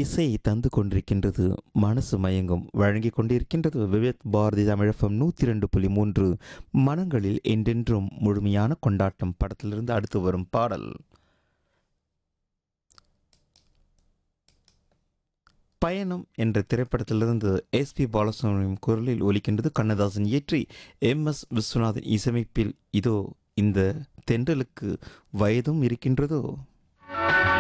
இசை தந்து கொண்டிருக்கின்றது மனசு மயங்கும் வழங்கிக் கொண்டிருக்கின்றது விவேத் பாரதி தமிழகம் 102.3 மனங்களில் என்றென்றும் முழுமையான கொண்டாட்டம் படத்திலிருந்து அடுத்து வரும் பாடல் பயணம் என்ற திரைப்படத்திலிருந்து எஸ்பி பாலசுப்ரமணியம் குரலில் ஒலிக்கின்றது. கண்ணதாசன் இயற்றி எம்.எஸ். விஸ்வநாதன் இசையமைப்பில் இதோ இந்த தென்றலுக்கு வயதும் இருக்கின்றதோ.